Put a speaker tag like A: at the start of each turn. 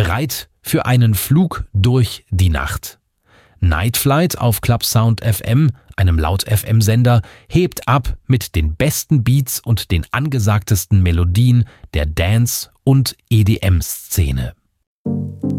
A: Bereit für einen Flug durch die Nacht. Night Flight auf Clubsound FM, einem Laut-FM-Sender, hebt ab mit den besten Beats und den angesagtesten Melodien der Dance- und EDM-Szene.